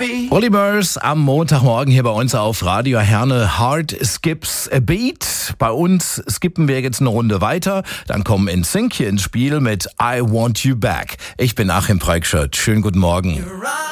Uli Murs am Montagmorgen hier bei uns auf Radio Herne. Heart skips a beat. Bei uns skippen wir jetzt eine Runde weiter. Dann kommen NSYNC hier ins Spiel mit I Want You Back. Ich bin Achim Preikschert. Schönen guten Morgen.